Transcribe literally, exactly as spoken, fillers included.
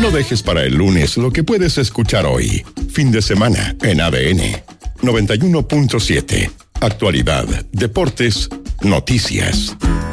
No dejes para el lunes lo que puedes escuchar hoy. Fin de semana en A D N noventa y uno punto siete. Actualidad, deportes, noticias.